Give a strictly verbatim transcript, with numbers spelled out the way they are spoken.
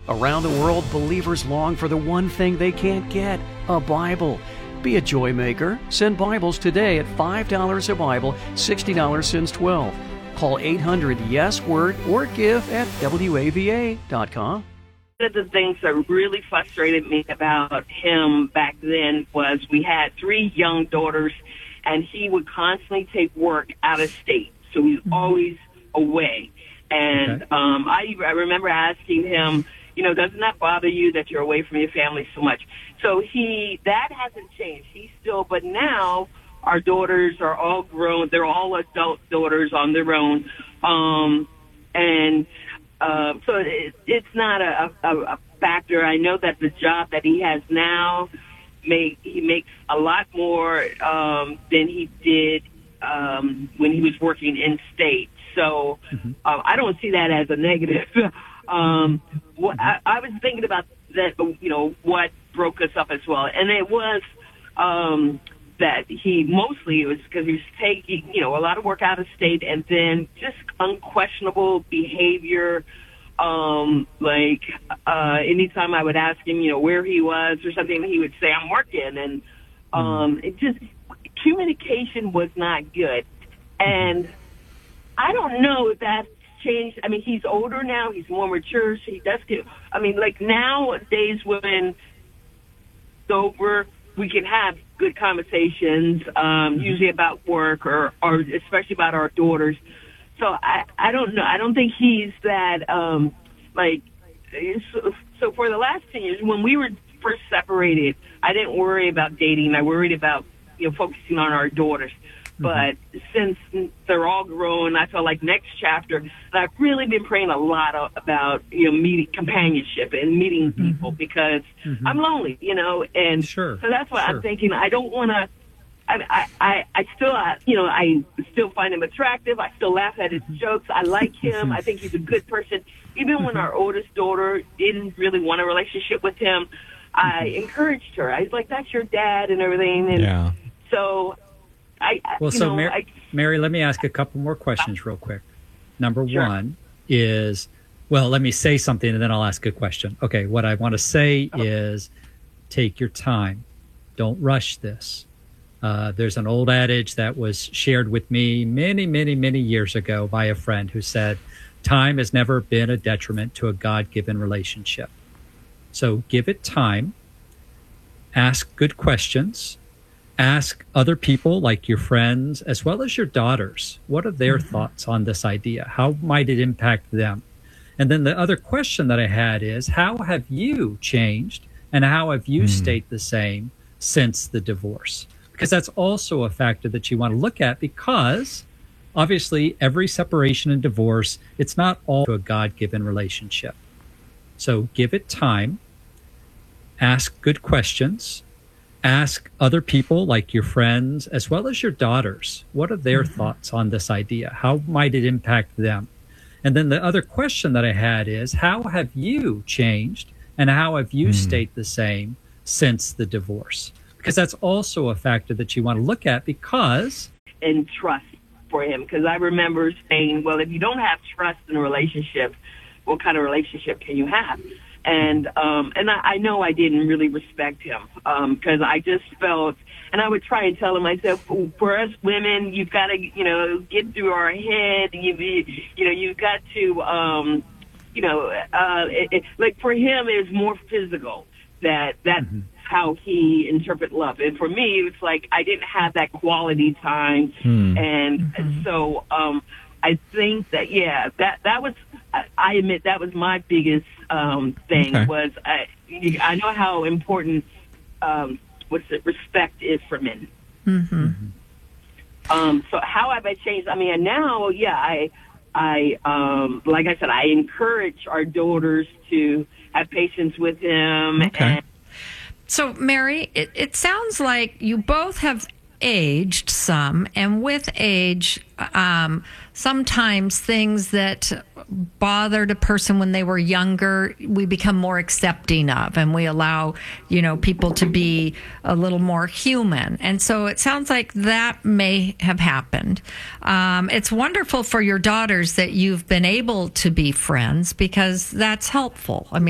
Around the world, believers long for the one thing they can't get, a Bible. Be a joy maker. Send Bibles today at five dollars a Bible, sixty dollars since twelve. Call eight hundred yes word or give at W A V A dot com. One of the things that really frustrated me about him back then was we had three young daughters, and he would constantly take work out of state. So he was mm-hmm. always away. And okay. um, I, I remember asking him, you know, doesn't that bother you that you're away from your family so much? So he, that hasn't changed. He's still, but now our daughters are all grown. They're all adult daughters on their own. Um, and uh, so it, it's not a, a, a factor. I know that the job that he has now, make, he makes a lot more um, than he did um, when he was working in state. So mm-hmm. uh, I don't see that as a negative. Um, what, I, I was thinking about that, you know, what broke us up as well. And it was um, that he mostly, it was because he was taking, you know, a lot of work out of state and then just unquestionable behavior. Um, like uh, anytime I would ask him, you know, where he was or something, he would say, I'm working. And um, it just, communication was not good. And I don't know if that's changed. I mean, he's older now. He's more mature. So he does get, I mean, like nowadays when sober, we can have good conversations, um, usually about work or, or especially about our daughters. So I, I don't know. I don't think he's that, um, like, so, so for the last ten years, when we were first separated, I didn't worry about dating. I worried about, you know, focusing on our daughters. But since they're all grown, I felt like next chapter, and I've really been praying a lot of, about, you know, meeting companionship and meeting mm-hmm. people because mm-hmm. I'm lonely, you know, and sure. so that's why sure. I'm thinking I don't want to, I, I, I still, uh, you know, I still find him attractive. I still laugh at his jokes. I like him. I think he's a good person. Even when our oldest daughter didn't really want a relationship with him, I encouraged her. I was like, that's your dad and everything. And yeah. so... I, well, so know, Mary, I, Mary, let me ask a couple more questions real quick. Number sure. one is, well, let me say something and then I'll ask a question. Okay, what I want to say oh. is take your time. Don't rush this. Uh, there's an old adage that was shared with me many, many, many years ago by a friend who said, time has never been a detriment to a God-given relationship. So give it time. Ask good questions. Ask other people like your friends as well as your daughters. What are their mm-hmm. thoughts on this idea? How might it impact them? And then the other question that I had is, how have you changed and how have you mm. stayed the same since the divorce? Because that's also a factor that you want to look at because obviously every separation and divorce, it's not all a God-given relationship. So give it time. Ask good questions. Ask other people like your friends as well as your daughters. What are their mm-hmm. thoughts on this idea? How might it impact them? And then the other question that I had is, how have you changed and how have you mm. stayed the same since the divorce? Because that's also a factor that you want to look at because... And trust for him. Because I remember saying, well, if you don't have trust in a relationship, what kind of relationship can you have? And um, and I, I know I didn't really respect him because um, I just felt, and I would try and tell him, I said, for us women, you've got to, you know, get through our head. You, you know, you've got to, um, you know, uh, it, it, like for him, it's more physical. That that's mm-hmm. how he interpret love. And for me, it's like I didn't have that quality time, mm. and mm-hmm. so um, I think that yeah, that that was. I, I admit that was my biggest um, thing okay. was I, I know how important um, what's it, respect is for men. Mm-hmm. Um, so how have I changed? I mean, now, yeah, I, I um, like I said, I encourage our daughters to have patience with him. Okay. And so, Mary, it, it sounds like you both have aged some, and with age, um, sometimes things that bothered a person when they were younger, we become more accepting of, and we allow, you know, people to be a little more human. And so it sounds like that may have happened. Um, it's wonderful for your daughters that you've been able to be friends because that's helpful. I mean,